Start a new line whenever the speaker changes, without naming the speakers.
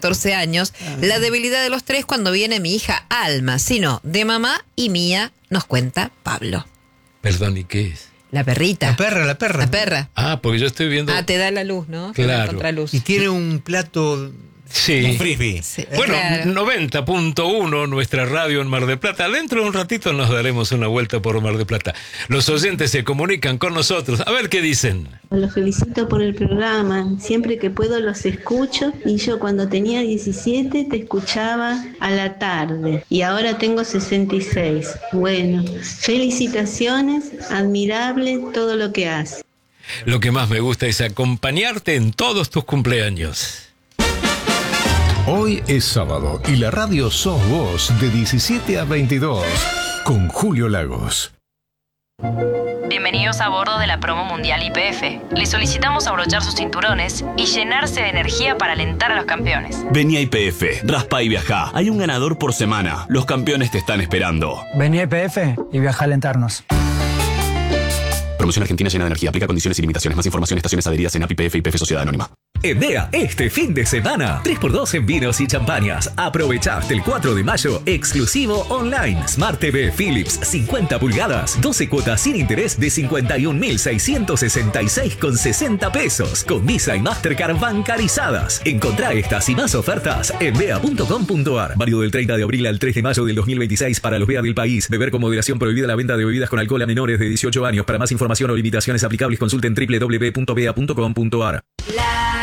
14 años. La debilidad de los tres cuando viene mi hija Alma, sino de mamá y mía, nos cuenta Pablo.
Perdón, ¿y qué es?
La perrita.
La perra.
La perra.
Ah, porque yo estoy viendo...
Te da la luz, ¿no?
Claro.
Te da contraluz.
Y tiene un plato...
Sí.
Un frisbee.
Sí,
Bueno,
claro.
90.1, nuestra radio en Mar del Plata. Dentro de un ratito nos daremos una vuelta por Mar del Plata. Los oyentes se comunican con nosotros. A ver qué dicen.
Los felicito por el programa. Siempre que puedo los escucho. Y yo cuando tenía 17 te escuchaba a la tarde. Y ahora tengo 66. Bueno, felicitaciones. Admirable todo lo que haces.
Lo que más me gusta es acompañarte en todos tus cumpleaños.
Hoy es sábado y la radio sos vos de 17 a 22 con Julio Lagos.
Bienvenidos a bordo de la promo mundial YPF. Les solicitamos abrochar sus cinturones y llenarse de energía para alentar a los campeones.
Vení a YPF, raspa y viajá. Hay un ganador por semana. Los campeones te están esperando.
Vení a YPF y viaja a alentarnos.
Promoción Argentina llena de energía. Aplica condiciones y limitaciones. Más información, estaciones adheridas en API YPF y YPF Sociedad Anónima.
Envea este fin de semana 3x2 en vinos y champañas. Aprovecha hasta el 4 de mayo, exclusivo online. Smart TV Philips 50 pulgadas, 12 cuotas sin interés de 51.666,60 pesos. Con Visa y Mastercard bancarizadas. Encontrá estas y más ofertas en vea.com.ar. Válido del 30 de abril al 3 de mayo del 2026 para los BEA del país. Beber con moderación. Prohibida la venta de bebidas con alcohol a menores de 18 años. Para más información o limitaciones aplicables consulten www.bea.com.ar.